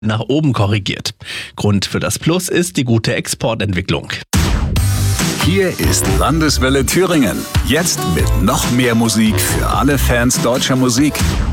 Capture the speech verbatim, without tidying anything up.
nach oben korrigiert. Grund für das Plus ist die gute Exportentwicklung. Hier ist Landeswelle Thüringen. Jetzt mit noch mehr Musik für alle Fans deutscher Musik.